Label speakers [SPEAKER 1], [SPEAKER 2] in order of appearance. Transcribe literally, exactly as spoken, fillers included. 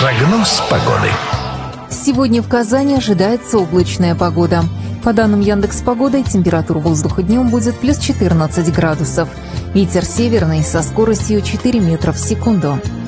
[SPEAKER 1] Прогноз погоды.
[SPEAKER 2] Сегодня в Казани ожидается облачная погода. По данным Яндекс.Погоды, температура воздуха днем будет плюс четырнадцать градусов. Ветер северный со скоростью четыре метра в секунду.